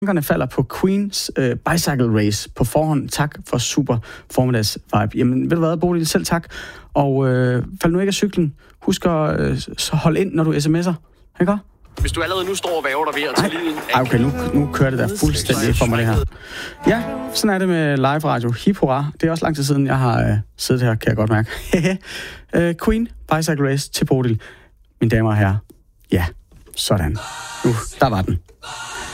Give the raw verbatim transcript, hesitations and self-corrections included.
Tankerne falder på Queens øh, Bicycle Race på forhånd. Tak for super formiddags vibe. Jamen, ved du hvad, Bodil, selv tak. Og øh, fald nu ikke af cyklen. Husk at øh, så holde ind, når du sms'er. Ikke? Hvis du allerede nu står og væver dig ved at tage lige... Ej, okay, nu, nu kører det der fuldstændig for mig, det her. Ja, sådan er det med live radio. Hip hurra. Det er også lang tid siden, jeg har øh, siddet her, kan jeg godt mærke. øh, Queen Bicycle Race til Bodil. Mine damer og herrer. Ja, sådan. Nu, der var den.